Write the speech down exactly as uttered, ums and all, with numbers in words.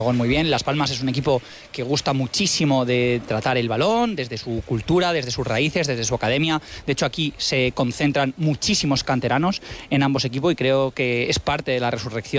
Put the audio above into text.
Muy bien, Las Palmas es un equipo que gusta muchísimo de tratar el balón, desde su cultura, desde sus raíces, desde su academia. De hecho, aquí se concentran muchísimos canteranos en ambos equipos y creo que es parte de la resurrección